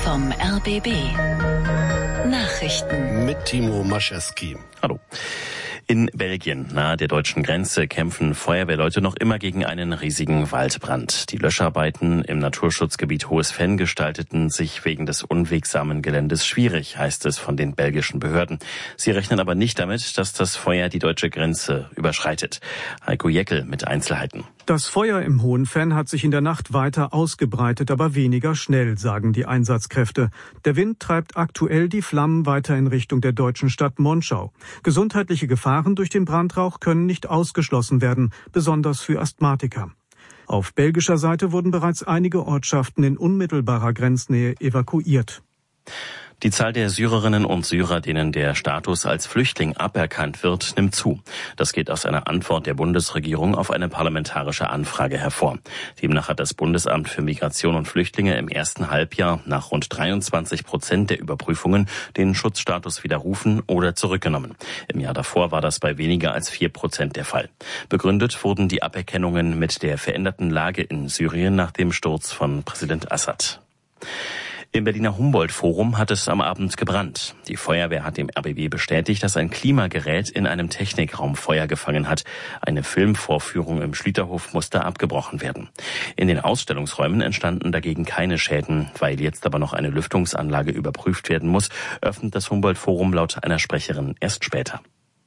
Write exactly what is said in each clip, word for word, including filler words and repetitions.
vom R B B. Nachrichten mit Timo Maschewski. Hallo. In Belgien, nahe der deutschen Grenze, kämpfen Feuerwehrleute noch immer gegen einen riesigen Waldbrand. Die Löscharbeiten im Naturschutzgebiet Hohes Venn gestalteten sich wegen des unwegsamen Geländes schwierig, heißt es von den belgischen Behörden. Sie rechnen aber nicht damit, dass das Feuer die deutsche Grenze überschreitet. Heiko Jeckel mit Einzelheiten. Das Feuer im Hohen Venn hat sich in der Nacht weiter ausgebreitet, aber weniger schnell, sagen die Einsatzkräfte. Der Wind treibt aktuell die Flammen weiter in Richtung der deutschen Stadt Monschau. Gesundheitliche Gefahren durch den Brandrauch können nicht ausgeschlossen werden, besonders für Asthmatiker. Auf belgischer Seite wurden bereits einige Ortschaften in unmittelbarer Grenznähe evakuiert. Die Zahl der Syrerinnen und Syrer, denen der Status als Flüchtling aberkannt wird, nimmt zu. Das geht aus einer Antwort der Bundesregierung auf eine parlamentarische Anfrage hervor. Demnach hat das Bundesamt für Migration und Flüchtlinge im ersten Halbjahr nach rund dreiundzwanzig Prozent der Überprüfungen den Schutzstatus widerrufen oder zurückgenommen. Im Jahr davor war das bei weniger als vier Prozent der Fall. Begründet wurden die Aberkennungen mit der veränderten Lage in Syrien nach dem Sturz von Präsident Assad. Im Berliner Humboldt-Forum hat es am Abend gebrannt. Die Feuerwehr hat dem R B B bestätigt, dass ein Klimagerät in einem Technikraum Feuer gefangen hat. Eine Filmvorführung im Schlieterhof musste abgebrochen werden. In den Ausstellungsräumen entstanden dagegen keine Schäden. Weil jetzt aber noch eine Lüftungsanlage überprüft werden muss, öffnet das Humboldt-Forum laut einer Sprecherin erst später.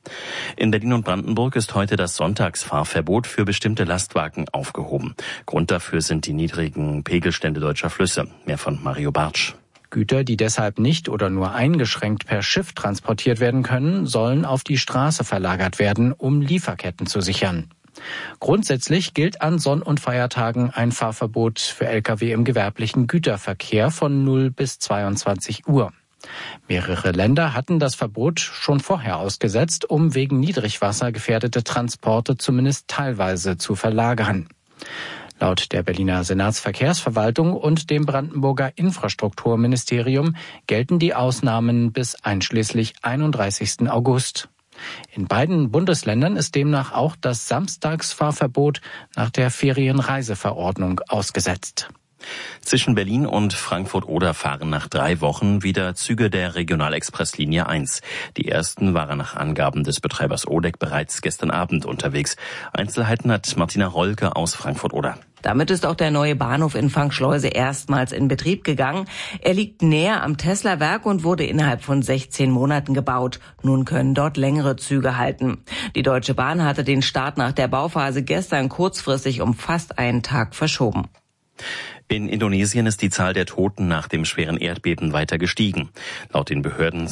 In Berlin und Brandenburg ist heute das Sonntagsfahrverbot für bestimmte Lastwagen aufgehoben. Grund dafür sind die niedrigen Pegelstände deutscher Flüsse. Mehr von Mario Bartsch. Güter, die deshalb nicht oder nur eingeschränkt per Schiff transportiert werden können, sollen auf die Straße verlagert werden, um Lieferketten zu sichern. Grundsätzlich gilt an Sonn- und Feiertagen ein Fahrverbot für L K W im gewerblichen Güterverkehr von null bis zweiundzwanzig Uhr. Mehrere Länder hatten das Verbot schon vorher ausgesetzt, um wegen Niedrigwasser gefährdete Transporte zumindest teilweise zu verlagern. Laut der Berliner Senatsverkehrsverwaltung und dem Brandenburger Infrastrukturministerium gelten die Ausnahmen bis einschließlich einunddreißigsten August. In beiden Bundesländern ist demnach auch das Samstagsfahrverbot nach der Ferienreiseverordnung ausgesetzt. Zwischen Berlin und Frankfurt-Oder fahren nach drei Wochen wieder Züge der Regionalexpresslinie eins. Die ersten waren nach Angaben des Betreibers O D E C bereits gestern Abend unterwegs. Einzelheiten hat Martina Rolke aus Frankfurt-Oder. Damit ist auch der neue Bahnhof in Frank-Schleuse erstmals in Betrieb gegangen. Er liegt näher am Tesla-Werk und wurde innerhalb von sechzehn Monaten gebaut. Nun können dort längere Züge halten. Die Deutsche Bahn hatte den Start nach der Bauphase gestern kurzfristig um fast einen Tag verschoben. In Indonesien ist die Zahl der Toten nach dem schweren Erdbeben weiter gestiegen. Laut den Behörden